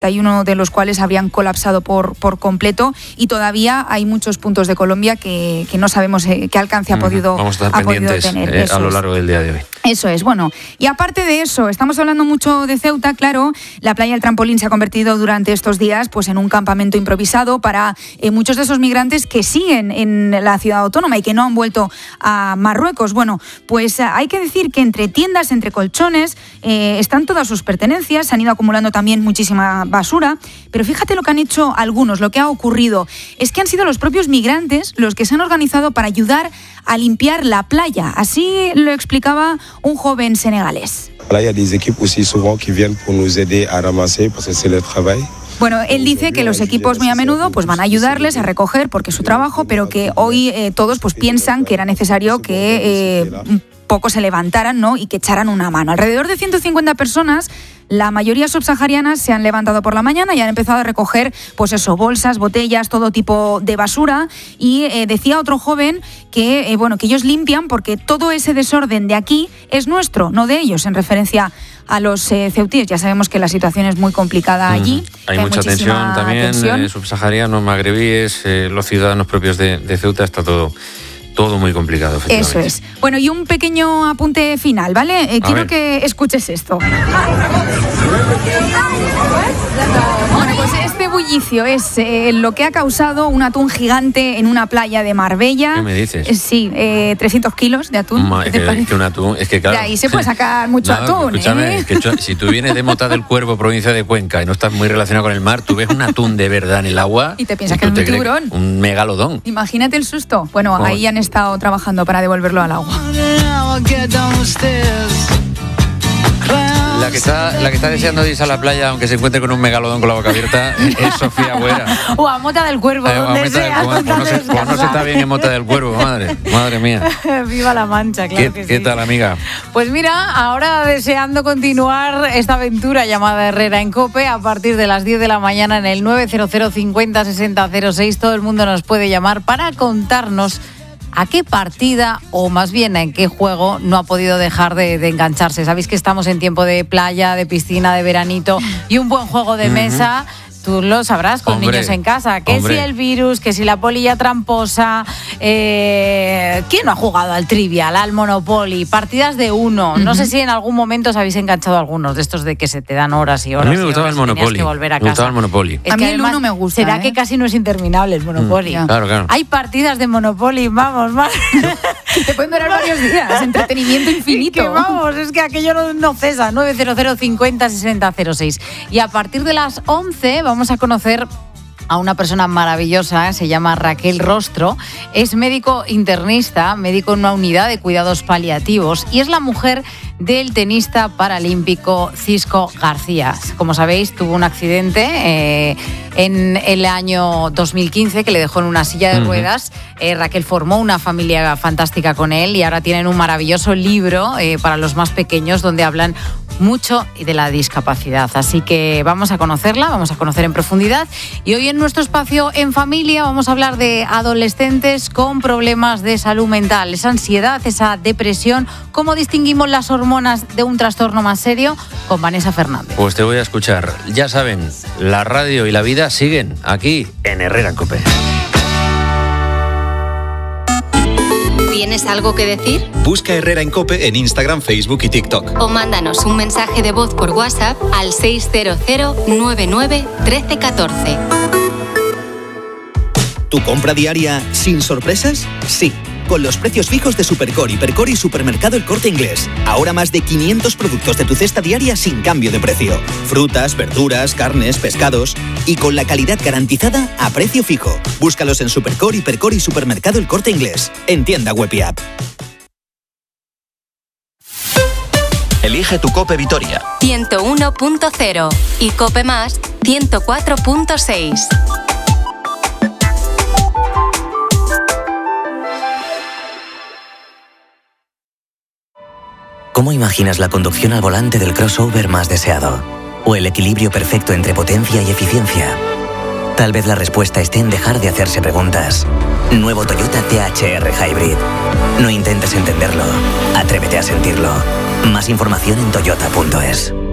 51 de los cuales habrían colapsado por completo, y todavía hay muchos puntos de Colombia que no sabemos qué alcance ha podido Vamos a estar pendientes tener. A lo largo del día de hoy. Eso es, bueno, y aparte de eso, estamos hablando mucho de Ceuta, claro. La playa del Trampolín se ha convertido durante estos días pues en un campamento improvisado para muchos de esos migrantes que siguen en la ciudad autónoma y que no han vuelto a Marruecos. Bueno, pues hay que decir que entre tiendas, entre colchones, están todas sus pertenencias, se han ido acumulando también muchísima basura, pero fíjate lo que han hecho algunos, lo que ha ocurrido es que han sido los propios migrantes los que se han organizado para ayudar a limpiar la playa. Así lo explicaba un joven senegalés. Hay des équipes aussi souvent qui viennent pour nous aider à ramasser parce que c'est le travail. Bueno, él dice que los equipos muy a menudo pues van a ayudarles a recoger porque es su trabajo, pero que hoy todos pues piensan que era necesario que poco se levantaran, ¿no? Y que echaran una mano. Alrededor de 150 personas, la mayoría subsaharianas, se han levantado por la mañana y han empezado a recoger, pues eso, bolsas, botellas, todo tipo de basura. Y decía otro joven que, que ellos limpian porque todo ese desorden de aquí es nuestro, no de ellos, en referencia a los ceutíes. Ya sabemos que la situación es muy complicada allí. Hay mucha tensión también, subsaharianos, magrebíes, los ciudadanos propios de Ceuta, está todo muy complicado, efectivamente. Eso es. Bueno, y un pequeño apunte final, ¿vale? Quiero que escuches esto. Bueno, pues este bullicio es lo que ha causado un atún gigante en una playa de Marbella. ¿Qué me dices? Sí, 300 kilos de atún. Es que un atún, es que claro. De ahí se puede sacar mucho atún. Escúchame, es que si tú vienes de Mota del Cuervo, provincia de Cuenca, y no estás muy relacionado con el mar, tú ves un atún de verdad en el agua y te piensas que es un tiburón. Un megalodón. Imagínate el susto. Bueno, ahí han estado trabajando para devolverlo al agua. La que está deseando irse a la playa, aunque se encuentre con un megalodón con la boca abierta, es Sofía Agüera. O a Mota del Cuervo, donde sea. No se está bien en Mota del Cuervo, madre mía. Viva la Mancha, claro que sí. ¿Qué tal, amiga? Pues mira, ahora deseando continuar esta aventura llamada Herrera en COPE, a partir de las 10 de la mañana en el 900 50 60 06, todo el mundo nos puede llamar para contarnos a qué partida, o más bien en qué juego, no ha podido dejar de engancharse. Sabéis que estamos en tiempo de playa, de piscina, de veranito, y un buen juego de mesa, tú lo sabrás con niños en casa. Que si el virus, que si la polilla tramposa, ¿quién no ha jugado al Trivial, al Monopoly? Partidas de uno. No sé si en algún momento os habéis enganchado algunos de estos de que se te dan horas y horas. A mí me gustaba el Monopoly. Me gustaba el Monopoly. A mí el uno me gusta. Será que casi no es interminable el Monopoly. Claro. Hay partidas de Monopoly, vamos. Te pueden durar varios días, entretenimiento infinito. Que vamos, es que aquello no cesa. 900 50 60 06. Y a partir de las 11 vamos a conocer a una persona maravillosa, se llama Raquel Rostro, es médico internista, médico en una unidad de cuidados paliativos y es la mujer del tenista paralímpico Cisco García. Como sabéis, tuvo un accidente en el año 2015 que le dejó en una silla de ruedas. Raquel formó una familia fantástica con él y ahora tienen un maravilloso libro para los más pequeños donde hablan mucho de la discapacidad. Así que vamos a conocerla, vamos a conocer en profundidad. Y hoy en nuestro espacio En Familia vamos a hablar de adolescentes con problemas de salud mental, esa ansiedad, esa depresión, cómo distinguimos las hormonas de un trastorno más serio, con Vanessa Fernández. Pues te voy a escuchar. Ya saben, la radio y la vida siguen aquí en Herrera en COPE. ¿Tienes algo que decir? Busca Herrera en COPE en Instagram, Facebook y TikTok. O mándanos un mensaje de voz por WhatsApp al 600 99 13 14. ¿Tu compra diaria sin sorpresas? Sí, con los precios fijos de Supercore, Hipercore y Supermercado El Corte Inglés. Ahora más de 500 productos de tu cesta diaria sin cambio de precio. Frutas, verduras, carnes, pescados y con la calidad garantizada a precio fijo. Búscalos en Supercore, Hipercore y Supermercado El Corte Inglés. En tienda web y app. Elige tu COPE Vitoria. 101.0 y COPE Más 104.6. ¿Cómo imaginas la conducción al volante del crossover más deseado? ¿O el equilibrio perfecto entre potencia y eficiencia? Tal vez la respuesta esté en dejar de hacerse preguntas. Nuevo Toyota THR Hybrid. No intentes entenderlo. Atrévete a sentirlo. Más información en toyota.es.